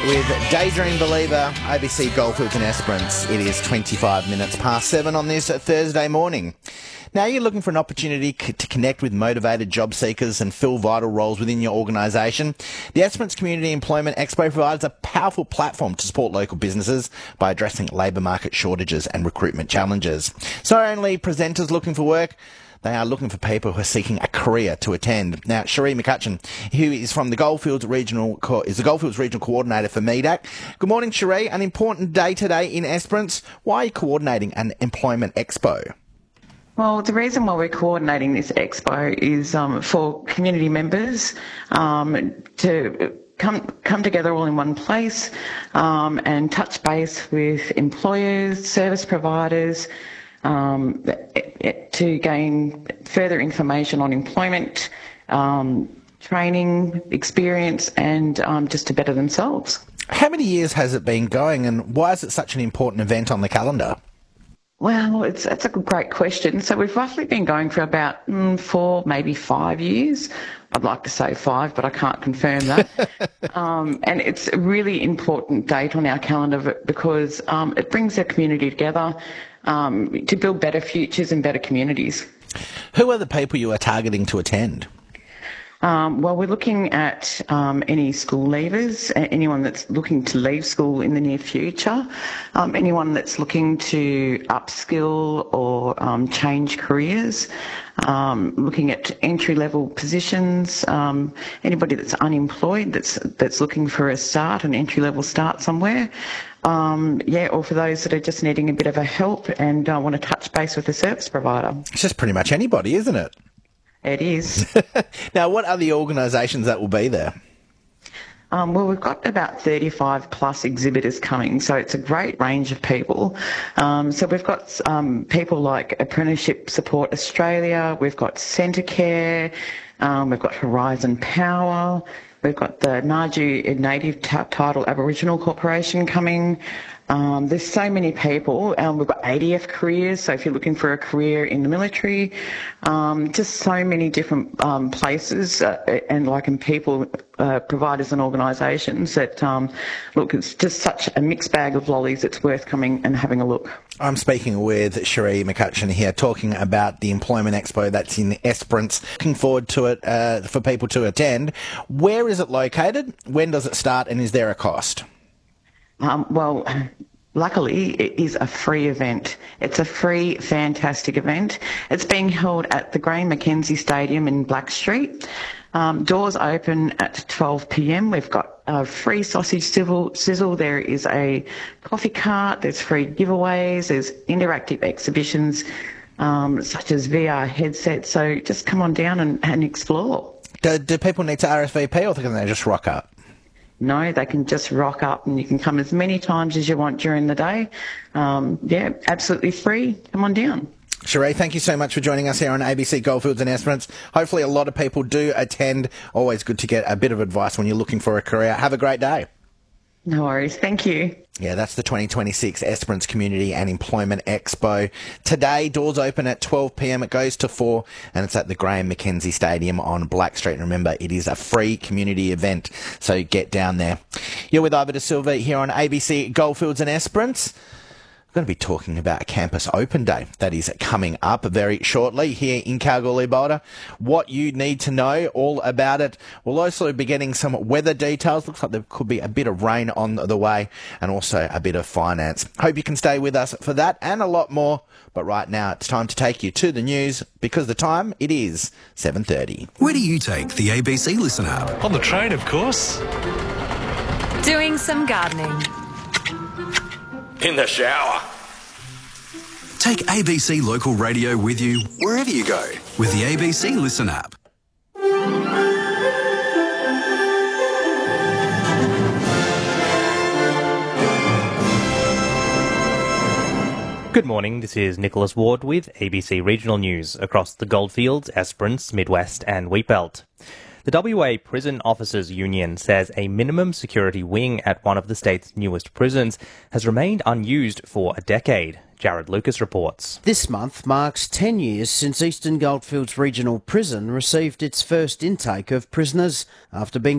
with Daydream Believer, ABC Goldfields and Esperance. It is 25 minutes past 7 on this Thursday morning. Now you're looking for an opportunity to connect with motivated job seekers and fill vital roles within your organisation. The Esperance Community Employment Expo provides a powerful platform to support local businesses by addressing labour market shortages and recruitment challenges. So only presenters looking for work, they are looking for people who are seeking a career to attend. Now, Cherie McCutcheon, who is from the Goldfields Regional Coordinator for MEDAC. Good morning, Cherie. An important day today in Esperance. Why are you coordinating an employment expo? Well, the reason why we're coordinating this expo is for community members to come together all in one place and touch base with employers, service providers, to gain further information on employment, training, experience, and just to better themselves. How many years has it been going, and why is it such an important event on the calendar? Well, that's a great question. So we've roughly been going for about 4, maybe 5 years. I'd like to say 5, but I can't confirm that. And it's a really important date on our calendar because it brings our community together to build better futures and better communities. Who are the people you are targeting to attend? Well, we're looking at any school leavers, anyone that's looking to leave school in the near future, anyone that's looking to upskill or change careers, looking at entry-level positions, anybody that's unemployed that's looking for a start, an entry-level start somewhere. Or for those that are just needing a bit of a help and want to touch base with a service provider. It's just pretty much anybody, isn't it? It is. Now, what are the organisations that will be there? Well, we've got about 35 plus exhibitors coming, so it's a great range of people. So we've got people like Apprenticeship Support Australia, we've got Centrecare, we've got Horizon Power, we've got the Naju Native Title Aboriginal Corporation coming. There's so many people. We've got ADF careers, so if you're looking for a career in the military, just so many different places and people, providers and organisations that, look, it's just such a mixed bag of lollies. It's worth coming and having a look. I'm speaking with Cherie McCutcheon here, talking about the Employment Expo that's in Esperance. Looking forward to it for people to attend. Where is it located? When does it start? And is there a cost? Well, luckily, it is a free event. It's a free, fantastic event. It's being held at the Graham Mackenzie Stadium in Blackstreet. Doors open at 12 p.m. We've got a free sausage sizzle. There is a coffee cart. There's free giveaways. There's interactive exhibitions such as VR headsets. So just come on down and explore. Do people need to RSVP or can they just rock up? No, they can just rock up and you can come as many times as you want during the day. Absolutely free. Come on down. Cherie, thank you so much for joining us here on ABC Goldfields and Esperance. Hopefully a lot of people do attend. Always good to get a bit of advice when you're looking for a career. Have a great day. No worries. Thank you. Yeah, that's the 2026 Esperance Community and Employment Expo. Today, doors open at 12 p.m. It goes to 4, and it's at the Graham Mackenzie Stadium on Blackstreet. And remember, it is a free community event, so get down there. You're with Ivor De Silva here on ABC Goldfields and Esperance. We're going to be talking about Campus Open Day. That is coming up very shortly here in Kalgoorlie-Boulder. What you need to know all about it. We'll also be getting some weather details. Looks like there could be a bit of rain on the way and also a bit of finance. Hope you can stay with us for that and a lot more. But right now it's time to take you to the news because the time it is 7:30. Where do you take the ABC Listen app? On the train, of course. Doing some gardening. In the shower. Take ABC Local Radio with you wherever you go with the ABC Listen app. Good morning, this is Nicholas Ward with ABC Regional News across the Goldfields, Esperance, Midwest and Wheatbelt. The WA Prison Officers Union says a minimum security wing at one of the state's newest prisons has remained unused for a decade. Jared Lucas reports. This month marks 10 years since Eastern Goldfields Regional Prison received its first intake of prisoners after being